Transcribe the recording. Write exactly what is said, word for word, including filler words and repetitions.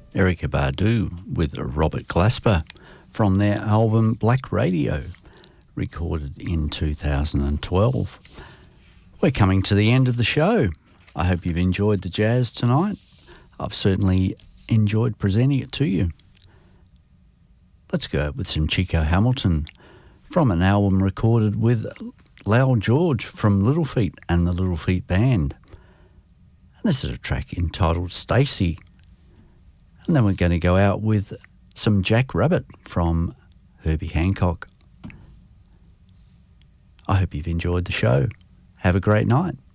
Erykah Badu with Robert Glasper from their album Black Radio, recorded in two thousand twelve. We're coming to the end of the show. I hope you've enjoyed the jazz tonight. I've certainly enjoyed presenting it to you. Let's go out with some Chico Hamilton from an album recorded with Lowell George from Little Feat and the Little Feat Band. And this is a track entitled Stacy. And then we're going to go out with some Jack Rabbit from Herbie Hancock. I hope you've enjoyed the show. Have a great night.